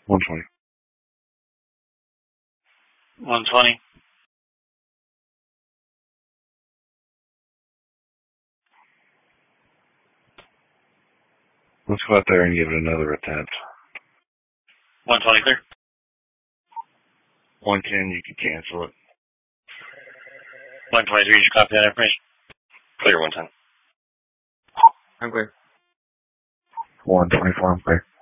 120. 120. Let's go out there and give it another attempt. 120, clear. 110, you can cancel it. 123, did you copy that information? Clear 110. I'm clear. 124, I'm clear.